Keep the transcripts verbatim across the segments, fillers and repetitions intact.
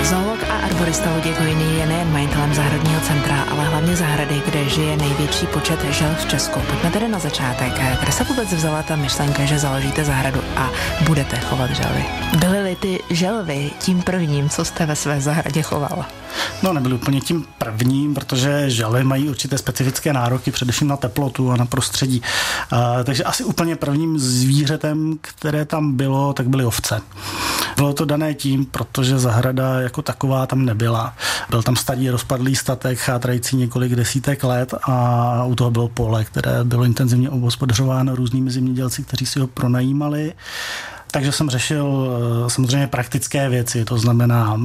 Zoolog a arborista Luděk Hojný je nejen majitelem zahradního centra, ale hlavně zahrady, kde žije největší počet želv v Česku. Pojďme tedy na začátek. Kde se vůbec vzala ta myšlenka, že založíte zahradu a budete chovat želvy? Byly-li ty želvy tím prvním, co jste ve své zahradě choval? No, nebyly úplně tím prvním, protože želvy mají určité specifické nároky, především na teplotu a na prostředí. Uh, takže asi úplně prvním zvířetem, které tam bylo, tak byly ovce. Bylo to dané tím, protože zahrada jako taková tam nebyla. Byl tam starý rozpadlý statek, chátrající několik desítek let a u toho bylo pole, které bylo intenzivně obhospodařováno různými zemědělci, kteří si ho pronajímali. Takže jsem řešil samozřejmě praktické věci, to znamená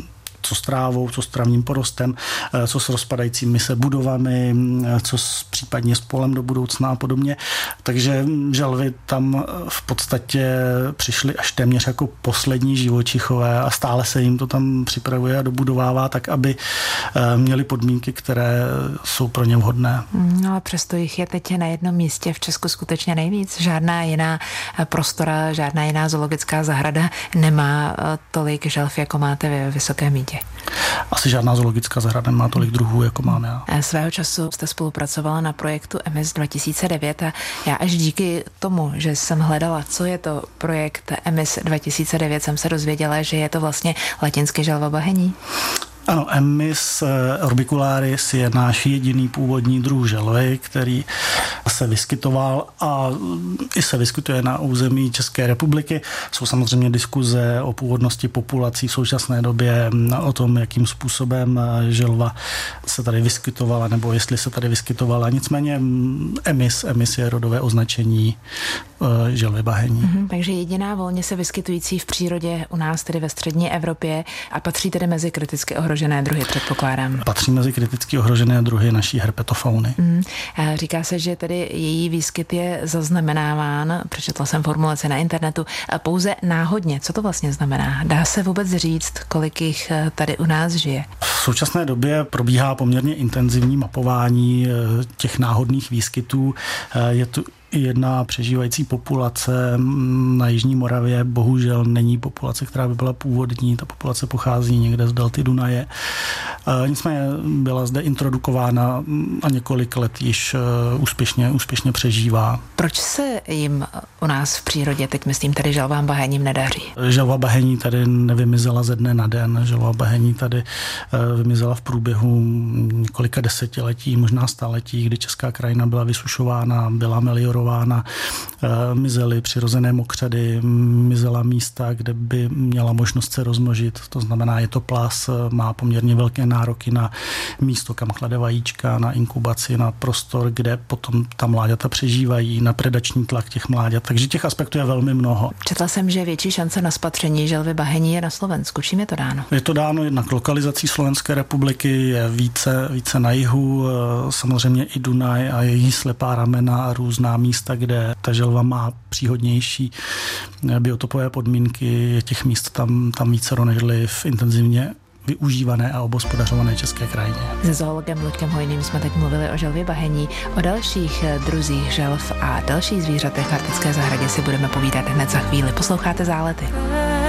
co s trávou, co s travním porostem, co s rozpadajícími se budovami, co s, případně s polem do budoucna a podobně. Takže želvy tam v podstatě přišly až téměř jako poslední živočichové a stále se jim to tam připravuje a dobudovává tak, aby měli podmínky, které jsou pro ně vhodné. No a přesto jich je teď na jednom místě v Česku skutečně nejvíc. Žádná jiná prostora, žádná jiná zoologická zahrada nemá tolik želv, jako máte ve Vysokém Mýtě. Asi žádná zoologická zahrada nemá tolik druhů, jako mám já. Svého času jste spolupracovala na projektu E M I S dva tisíce devět a já až díky tomu, že jsem hledala, co je to projekt E M I S dva tisíce devět, jsem se dozvěděla, že je to vlastně latinsky želva bahení. Ano, E M I S orbicularis je náš jediný původní druh želvy, který se vyskytoval a i se vyskytuje na území České republiky. Jsou samozřejmě diskuze o původnosti populací v současné době, o tom, jakým způsobem želva se tady vyskytovala, nebo jestli se tady vyskytovala. Nicméně E M I S, E M I S je rodové označení želvy bahení. Mm-hmm, takže jediná volně se vyskytující v přírodě u nás, tedy ve střední Evropě, a patří tedy mezi kriticky ohrožené druhy, předpokládám. Patří mezi kriticky ohrožené druhy naší herpetofauny. Mm, říká se, že tedy její výskyt je zaznamenáván, přečetla jsem formulaci na internetu, pouze náhodně. Co to vlastně znamená? Dá se vůbec říct, kolik jich tady u nás žije? V současné době probíhá poměrně intenzivní mapování těch náhodných výskytů. Je tu jedna přežívající populace na Jižní Moravě, bohužel není populace, která by byla původní, ta populace pochází někde z delty Dunaje. Nicméně byla zde introdukována a několik let již úspěšně, úspěšně přežívá. Proč se jim u nás v přírodě, teď myslím tedy želvám bahením, nedaří? Želva bahení tady nevymizela ze dne na den. Želva bahení tady vymizela v průběhu několika desetiletí, možná staletí, kdy česká krajina byla vysušována, byla meliorována, mizely přirozené mokřady, mizela místa, kde by měla možnost se rozmnožit. To znamená, je to plas, má poměrně velké nároky na místo, kam klade vajíčka, na inkubaci, na prostor, kde potom ta mláďata přežívají, na predační tlak těch mláďat. Takže těch aspektů je velmi mnoho. Četla jsem, že větší šance na spatření želvy bahení je na Slovensku. Čím je to dáno? Je to dáno jednak lokalizací Slovenské republiky, je více, více na jihu, samozřejmě i Dunaj a její slepá ramena a různá místa, kde ta želva má příhodnější biotopové podmínky. Je těch míst tam, tam vícero nežli v intenzivně využívané a obhospodařované české krajině. Se zoologem Luďkem Hojným jsme teď mluvili o želvě bahení, o dalších druzích želv a dalších zvířatech v arktické zahradě si budeme povídat hned za chvíli. Posloucháte Zálety.